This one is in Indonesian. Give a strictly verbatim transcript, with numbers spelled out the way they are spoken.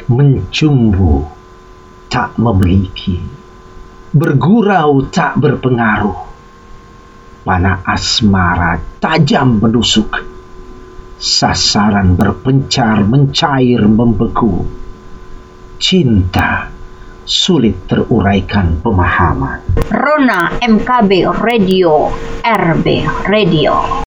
Mencumbu tak memiliki, bergurau tak berpengaruh, panah asmara tajam menusuk, sasaran berpencar mencair membeku, cinta sulit teruraikan pemahaman. Rona M K B Radio, R B Radio.